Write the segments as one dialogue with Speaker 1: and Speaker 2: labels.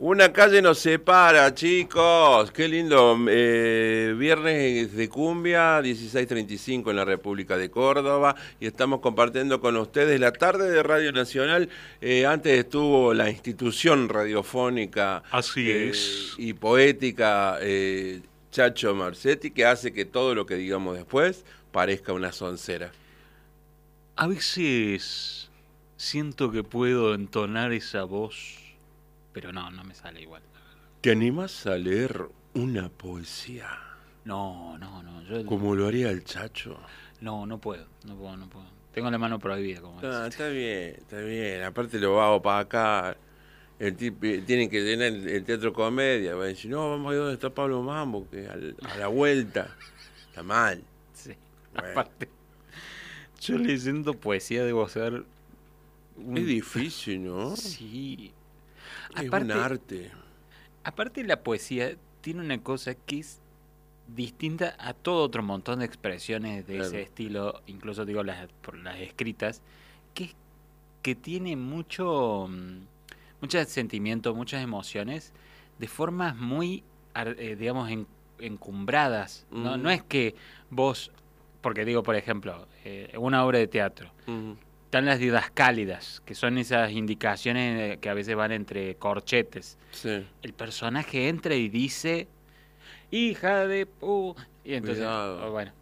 Speaker 1: Una calle nos separa, chicos. Qué lindo. Viernes de cumbia, 16:35 en la República de Córdoba. Y estamos compartiendo con ustedes la tarde de Radio Nacional. Antes estuvo la institución radiofónica
Speaker 2: Así es.
Speaker 1: y poética Chacho Marcetti, que hace que todo lo que digamos después parezca una soncera.
Speaker 2: A veces siento que puedo entonar esa voz, pero no me sale igual.
Speaker 1: ¿Te animas a leer una poesía?
Speaker 2: No. Yo
Speaker 1: ¿Como lo haría el Chacho?
Speaker 2: no puedo. Tengo la mano prohibida, como
Speaker 1: No,
Speaker 2: decís.
Speaker 1: está bien. Aparte lo va a opacar. Tienen que llenar el teatro comedia. Va a decir, no, vamos a ir donde está Pablo Mambo, que a la vuelta. Está mal.
Speaker 2: Sí.
Speaker 1: Bueno.
Speaker 2: Aparte, yo leyendo poesía debo ser
Speaker 1: Es difícil, ¿no?
Speaker 2: Sí.
Speaker 1: Es
Speaker 2: Aparte,
Speaker 1: un arte.
Speaker 2: aparte la poesía tiene una cosa que es distinta a todo otro montón de expresiones de
Speaker 1: Claro.
Speaker 2: ese estilo, incluso digo por las escritas, que es que tiene mucho sentimiento, muchas emociones, de formas muy, digamos, encumbradas. No es que vos, porque digo, por ejemplo, una obra de teatro, están las didascálidas, que son esas indicaciones que a veces van entre corchetes.
Speaker 1: Sí.
Speaker 2: El personaje entra y dice, hija de pu... Y entonces,
Speaker 1: Cuidado.
Speaker 2: bueno,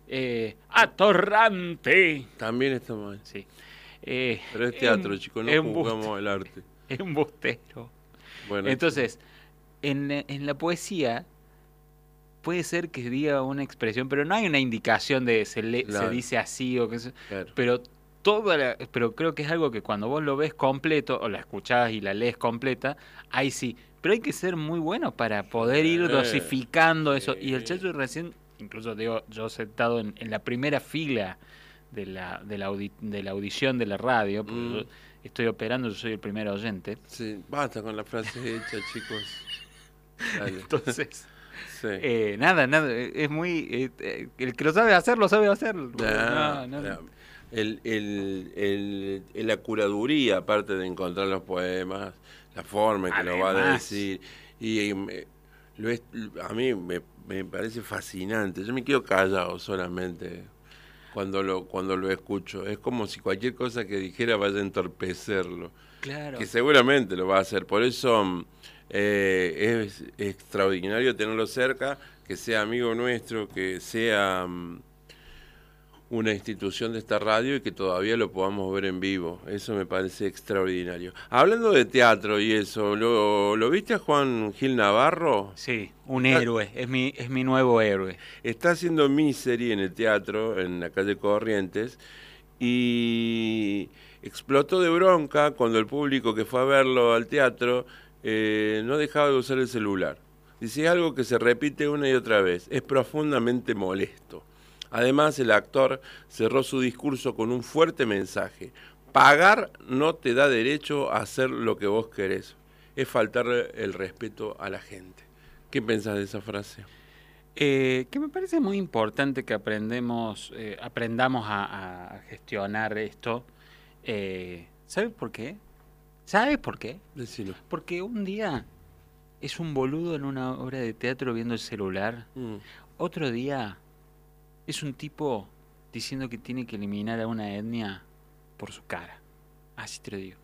Speaker 2: atorrante.
Speaker 1: También está mal.
Speaker 2: Sí.
Speaker 1: Pero es teatro, chicos, no juzgamos el arte.
Speaker 2: Embustero.
Speaker 1: Bueno,
Speaker 2: Entonces, en la poesía puede ser que diga una expresión, pero no hay una indicación de se
Speaker 1: Claro.
Speaker 2: dice así o que
Speaker 1: claro.
Speaker 2: pero pero creo que es algo que cuando vos lo ves completo o la escuchás y la lees completa, ahí sí. Pero hay que ser muy bueno para poder ir dosificando eso. Y el Chacho recién, incluso digo, yo sentado en la primera fila de la audición de la radio, porque yo estoy operando, yo soy el primer oyente.
Speaker 1: Sí, basta con la frase hecha, chicos. Dale.
Speaker 2: Entonces,
Speaker 1: Sí.
Speaker 2: nada, es muy... el que lo sabe hacer, lo sabe hacer. No.
Speaker 1: La curaduría, aparte de encontrar los poemas, la forma en que lo va a decir, y a mí me parece fascinante. Yo me quedo callado solamente cuando lo escucho. Es como si cualquier cosa que dijera vaya a entorpecerlo.
Speaker 2: Claro.
Speaker 1: Que seguramente lo va a hacer. Por eso es extraordinario tenerlo cerca, que sea amigo nuestro, que sea una institución de esta radio y que todavía lo podamos ver en vivo. Eso me parece extraordinario. Hablando de teatro y eso, ¿lo viste a Juan Gil Navarro?
Speaker 2: Sí, un héroe, es mi nuevo héroe.
Speaker 1: Está haciendo Misery en el teatro, en la calle Corrientes, y explotó de bronca cuando el público que fue a verlo al teatro no dejaba de usar el celular. Dice algo que se repite una y otra vez, es profundamente molesto. Además, el actor cerró su discurso con un fuerte mensaje. Pagar no te da derecho a hacer lo que vos querés. Es faltar el respeto a la gente. ¿Qué pensás de esa frase?
Speaker 2: Que me parece muy importante que aprendamos a gestionar esto. ¿Sabes por qué?
Speaker 1: Decilo.
Speaker 2: Porque un día es un boludo en una obra de teatro viendo el celular. Otro día es un tipo diciendo que tiene que eliminar a una etnia por su cara. Así te lo digo.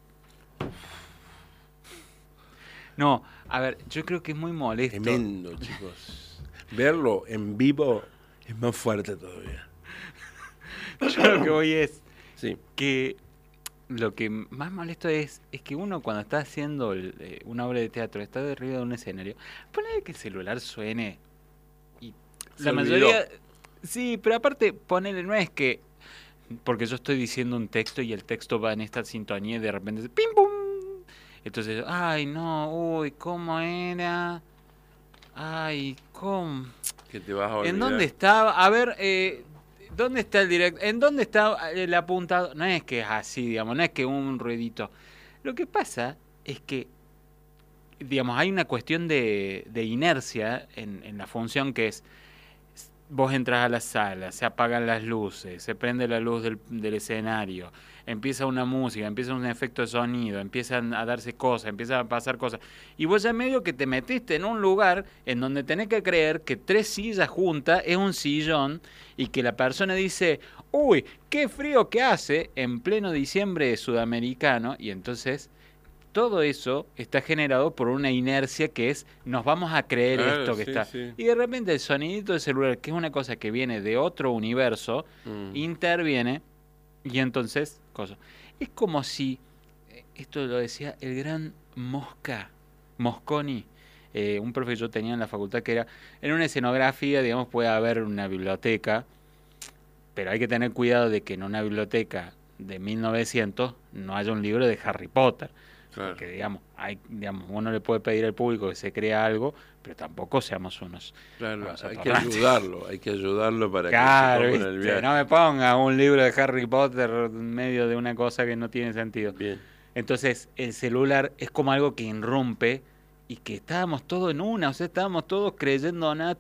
Speaker 2: No, a ver, yo creo que es muy molesto.
Speaker 1: Tremendo, chicos. Verlo en vivo es más fuerte todavía.
Speaker 2: Yo lo que voy es
Speaker 1: sí.
Speaker 2: que lo que más molesto es que uno cuando está haciendo una obra de teatro, está de arriba de un escenario, ponele que el celular suene y la mayoría... Sí, pero aparte, ponele, no es que... Porque yo estoy diciendo un texto y el texto va en esta sintonía y de repente dice ¡pim, pum! Entonces, ay, no, uy, ¿cómo era? Ay, ¿cómo?
Speaker 1: Que te vas a olvidar.
Speaker 2: ¿En dónde estaba? A ver, ¿dónde está el directo? ¿En dónde está el apuntado? No es que es así, digamos, no es que un ruidito. Lo que pasa es que, digamos, hay una cuestión de inercia en la función que es... vos entras a la sala, se apagan las luces, se prende la luz del escenario, empieza una música, empieza un efecto de sonido, empiezan a darse cosas, empiezan a pasar cosas. Y vos ya medio que te metiste en un lugar en donde tenés que creer que 3 sillas juntas es un sillón y que la persona dice, uy, qué frío que hace en pleno diciembre sudamericano, y entonces todo eso está generado por una inercia que es, nos vamos a creer esto que está.
Speaker 1: Sí.
Speaker 2: Y de repente el sonidito del celular, que es una cosa que viene de otro universo, interviene y entonces, cosa. Es como si, esto lo decía el gran Mosconi, un profe que yo tenía en la facultad, que era, en una escenografía, digamos, puede haber una biblioteca, pero hay que tener cuidado de que en una biblioteca de 1900 no haya un libro de Harry Potter. Claro. Porque, digamos, uno le puede pedir al público que se crea algo, pero tampoco seamos unos...
Speaker 1: Claro, hay que ayudarlo para
Speaker 2: claro,
Speaker 1: que se ponga en el viaje.
Speaker 2: No me ponga un libro de Harry Potter en medio de una cosa que no tiene sentido.
Speaker 1: Bien.
Speaker 2: Entonces, el celular es como algo que irrumpe y que estábamos todos en una, o sea, estábamos todos creyéndonos,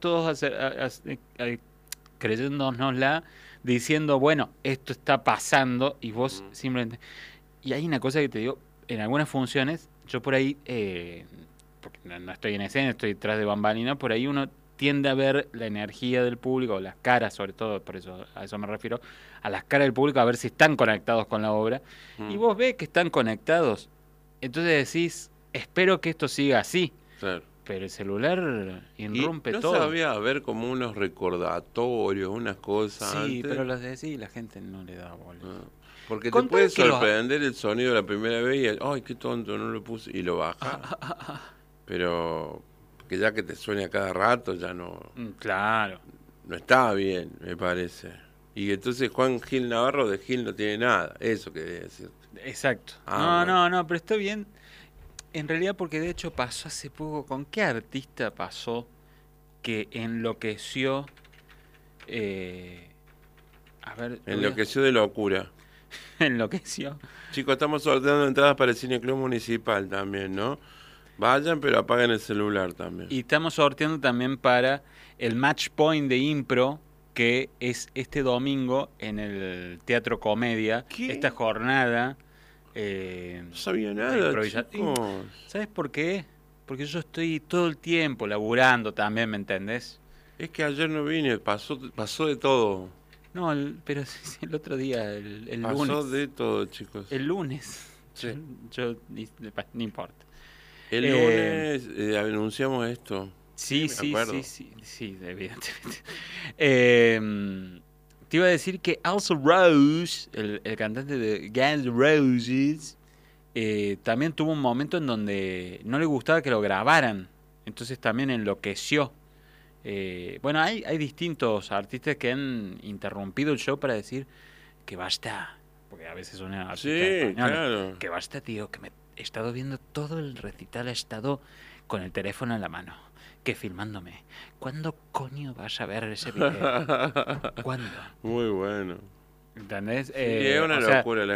Speaker 2: creyéndonosla, diciendo, bueno, esto está pasando, y vos simplemente... Y hay una cosa que te digo, en algunas funciones, yo por ahí, porque no estoy en escena, estoy detrás de bambalina, por ahí uno tiende a ver la energía del público, las caras sobre todo, por eso a eso me refiero, a las caras del público, a ver si están conectados con la obra, y vos ves que están conectados, entonces decís, espero que esto siga así.
Speaker 1: Claro.
Speaker 2: Pero el celular irrumpe
Speaker 1: ¿no
Speaker 2: todo.
Speaker 1: No sabía haber como unos recordatorios, unas cosas
Speaker 2: sí,
Speaker 1: antes?
Speaker 2: Pero los decís y la gente no le da bola.
Speaker 1: Porque te puede sorprender el sonido la primera vez y ay, qué tonto, no lo puse, y lo baja. Pero que ya que te suene a cada rato ya no...
Speaker 2: Claro.
Speaker 1: No está bien, me parece. Y entonces Juan Gil Navarro de Gil no tiene nada, eso quería decir.
Speaker 2: Exacto. No, pero está bien. En realidad, porque de hecho pasó hace poco, ¿con qué artista pasó que enloqueció?
Speaker 1: Enloqueció de locura.
Speaker 2: Enloqueció.
Speaker 1: Chicos, estamos sorteando entradas para el Cine Club Municipal también, ¿no? Vayan, pero apaguen el celular también.
Speaker 2: Y estamos sorteando también para el Match Point de Impro, que es este domingo en el Teatro Comedia.
Speaker 1: ¿Qué?
Speaker 2: Esta jornada...
Speaker 1: no sabía nada, chicos.
Speaker 2: ¿Sabes por qué? Porque yo estoy todo el tiempo laburando también, ¿me entendés?
Speaker 1: Es que ayer no vine, pasó de todo.
Speaker 2: No, pero el otro día, el lunes.
Speaker 1: Pasó de todo, chicos.
Speaker 2: El lunes.
Speaker 1: Sí.
Speaker 2: No importa.
Speaker 1: El lunes anunciamos esto.
Speaker 2: Sí, evidentemente. Te iba a decir que Also Rose, el cantante de Guns N' Roses, también tuvo un momento en donde no le gustaba que lo grabaran, entonces también enloqueció. Bueno, hay distintos artistas que han interrumpido el show para decir que basta, porque a veces son artistas españoles,
Speaker 1: claro.
Speaker 2: Que basta, tío, que me he estado viendo todo el recital, he estado con el teléfono en la mano, que filmándome. ¿Cuándo coño vas a ver ese video? ¿Cuándo?
Speaker 1: Muy bueno.
Speaker 2: ¿Entendés?
Speaker 1: Sí, es una locura.